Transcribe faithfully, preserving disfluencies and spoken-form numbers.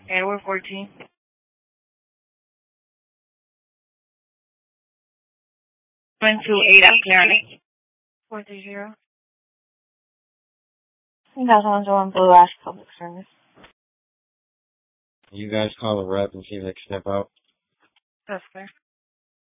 And we're fourteen. One two eight out clearing. Four three zero. You guys want to join Blue Ash Public Service? You guys call the rep and see if they can step out. That's fair.